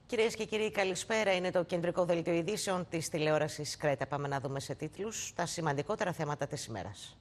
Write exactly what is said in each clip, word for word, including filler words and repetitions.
Κυρίες και κύριοι, καλησπέρα. Είναι το κεντρικό δελτίο ειδήσεων της τηλεόρασης Κρέτα. Πάμε να δούμε σε τίτλους τα σημαντικότερα θέματα της ημέρας.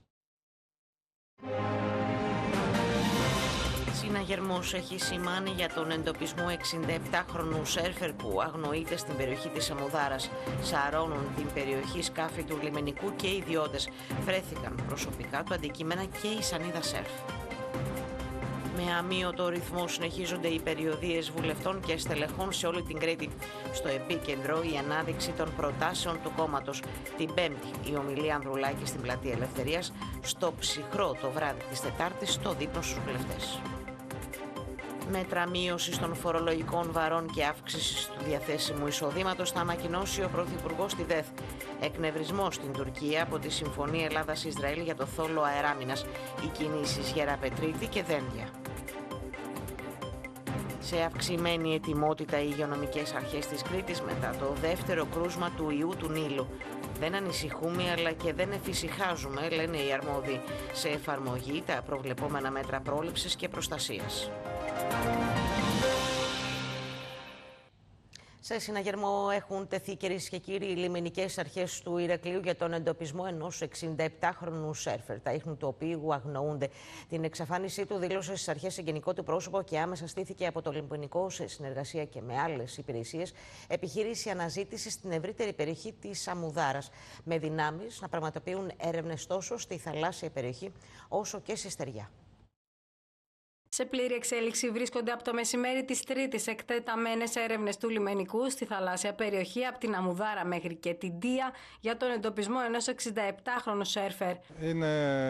Συναγερμός έχει σημάνει για τον εντοπισμό εξηνταεπτάχρονου σέρφερ που αγνοείται στην περιοχή της Αμουδάρας. Σαρώνουν την περιοχή σκάφη του λιμενικού και οι ιδιώτες. Βρέθηκαν προσωπικά του αντικείμενα και η σανίδα σερφ. Με αμύωτο ρυθμό συνεχίζονται οι περιοδίες βουλευτών και στελεχών σε όλη την Κρήτη. Στο επίκεντρο η ανάδειξη των προτάσεων του κόμματος. Την Πέμπτη η ομιλία Ανδρουλάκη στην Πλατεία Ελευθερίας. Στο ψυχρό το βράδυ της Τετάρτης στο δείπνο στους βουλευτές. Μέτρα μείωσης των φορολογικών βαρών και αύξησης του διαθέσιμου εισοδήματος θα ανακοινώσει ο Πρωθυπουργός στη ΔΕΘ. Εκνευρισμός στην Τουρκία από τη Συμφωνία Ελλάδας-Ισραήλ για το θόλο αεράμινας. Οι κινήσεις Γεραπετρίτη και Δένδια. Σε αυξημένη ετοιμότητα οι υγειονομικές αρχές της Κρήτης μετά το δεύτερο κρούσμα του ιού του Νείλου. Δεν ανησυχούμε αλλά και δεν εφησυχάζουμε, λένε οι αρμόδιοι. Σε εφαρμογή τα προβλεπόμενα μέτρα πρόληψης και προστασίας. Σε συναγερμό έχουν τεθεί, κυρίες και κύριοι, οι λιμενικές αρχές του Ηρακλείου για τον εντοπισμό ενός εξηνταεπτάχρονου σέρφερ, τα ίχνη του οποίου αγνοούνται. Την εξαφάνισή του δήλωσε στις αρχές εγγενικό του πρόσωπο και άμεσα στήθηκε από το λιμενικό σε συνεργασία και με άλλες υπηρεσίες επιχείρηση αναζήτησης στην ευρύτερη περιοχή της Αμουδάρας, με δυνάμεις να πραγματοποιούν έρευνες τόσο στη θαλάσσια περιοχή όσο και στη στεριά. Σε πλήρη εξέλιξη βρίσκονται από το μεσημέρι της Τρίτης εκτεταμένες έρευνες του λιμενικού στη θαλάσσια περιοχή από την Αμουδάρα μέχρι και την Ντία για τον εντοπισμό ενός εξηνταεπτάχρονου σέρφερ. Είναι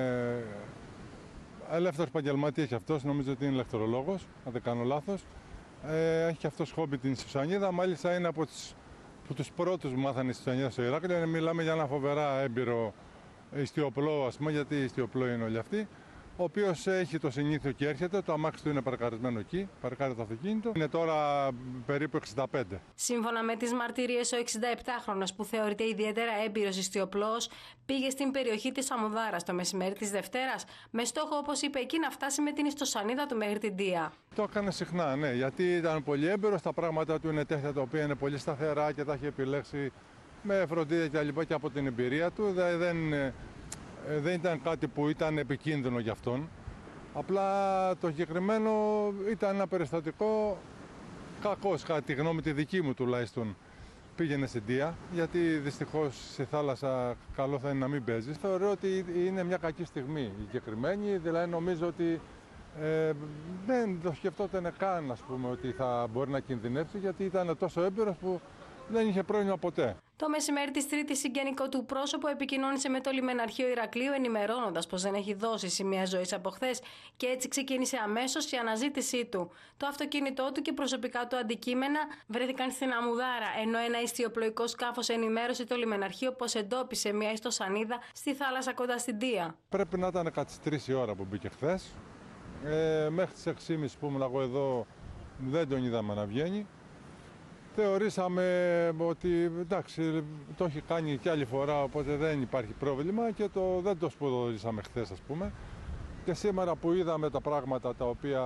ελεύθερος επαγγελματίας και αυτός, νομίζω ότι είναι ηλεκτρολόγος, αν δεν κάνω λάθος. Ε, έχει και αυτός χόμπι την Σουσανίδα, μάλιστα είναι από, τις, από τους πρώτους που μάθανε στη Σουσανίδα στο Ηράκλειο. Μιλάμε για ένα φοβερά έμπειρο ιστιοπλό, ας πούμε, γιατί ιστιοπλό είναι όλοι αυτοί. Ο οποίος έχει το συνήθειο και έρχεται, το αμάξι του είναι παρκαρισμένο εκεί, παρκάρει το αυτοκίνητο. Είναι τώρα περίπου εξήντα πέντε. Σύμφωνα με τις μαρτυρίες, ο εξηνταεπτάχρονος που θεωρείται ιδιαίτερα έμπειρος ιστιοπλός πήγε στην περιοχή της Αμουδάρας το μεσημέρι της Δευτέρας με στόχο, όπως είπε εκεί, να φτάσει με την ιστοσανίδα του μέχρι την Ντία. Το έκανε συχνά, ναι, γιατί ήταν πολύ έμπειρος, τα πράγματα του είναι τέτοια τα οποία είναι πολύ σταθερά και τα έχει επιλέξει με φροντίδα και λοιπά και από την εμπειρία του. Δεν, Δεν ήταν κάτι που ήταν επικίνδυνο για αυτόν. Απλά το συγκεκριμένο ήταν ένα περιστατικό κακός, κατά τη γνώμη τη δική μου τουλάχιστον. Πήγαινε στην Ντία, γιατί δυστυχώς στη θάλασσα καλό θα είναι να μην παίζει. Θεωρώ ότι είναι μια κακή στιγμή η συγκεκριμένη, δηλαδή νομίζω ότι ε, δεν το σκεφτόταν καν, ας πούμε, ότι θα μπορεί να κινδυνεύσει, γιατί ήταν τόσο έμπειρος που δεν είχε πρόβλημα ποτέ. Το μεσημέρι της Τρίτης, συγγενικό του πρόσωπο επικοινώνησε με το λιμεναρχείο Ηρακλείου, ενημερώνοντας πως δεν έχει δώσει σημεία ζωής από χθες και έτσι ξεκίνησε αμέσως η αναζήτησή του. Το αυτοκίνητό του και προσωπικά του αντικείμενα βρέθηκαν στην Αμουδάρα, ενώ ένα ιστιοπλοϊκό σκάφος ενημέρωσε το λιμεναρχείο πως εντόπισε μια ιστοσανίδα στη θάλασσα κοντά στην Ντία. Πρέπει να ήταν κατά τις τρεις η ώρα που μπήκε χθες. Ε, μέχρι τις έξι και μισή που ήμουν εγώ εδώ δεν τον είδαμε να βγαίνει. Θεωρήσαμε ότι εντάξει, το έχει κάνει και άλλη φορά, οπότε δεν υπάρχει πρόβλημα και το, δεν το σπουδωρήσαμε χθες, ας πούμε. Και σήμερα που είδαμε τα πράγματα τα οποία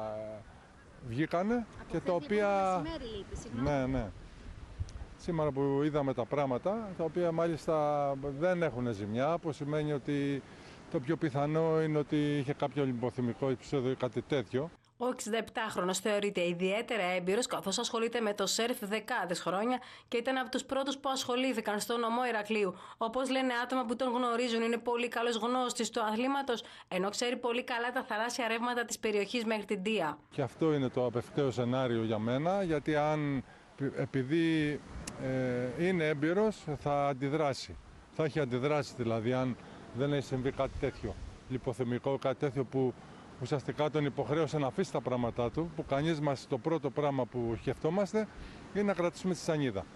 βγήκανε από και τα οποία... Λείπει, ναι, ναι. Σήμερα που είδαμε τα πράγματα, τα οποία μάλιστα δεν έχουν ζημιά, που σημαίνει ότι το πιο πιθανό είναι ότι είχε κάποιο λιποθυμικό επεισόδιο ή κάτι τέτοιο. Ο εξηνταεπτάχρονος θεωρείται ιδιαίτερα έμπειρος, καθώς ασχολείται με το σερφ δεκάδες χρόνια και ήταν από τους πρώτους που ασχολήθηκαν στο νομό Ηρακλείου. Όπως λένε άτομα που τον γνωρίζουν, είναι πολύ καλός γνώστης του αθλήματος, ενώ ξέρει πολύ καλά τα θαλάσσια ρεύματα της περιοχής μέχρι την Ντία. Και αυτό είναι το απευκταίο σενάριο για μένα, γιατί αν επειδή ε, είναι έμπειρος θα αντιδράσει. Θα έχει αντιδράσει δηλαδή αν δεν έχει συμβεί κάτι τέτοιο, λιποθυμικό, κάτι τέτοιο που ουσιαστικά τον υποχρέωσε να αφήσει τα πράγματά του, που κανείς μας το πρώτο πράγμα που σκεφτόμαστε είναι να κρατήσουμε τη σανίδα.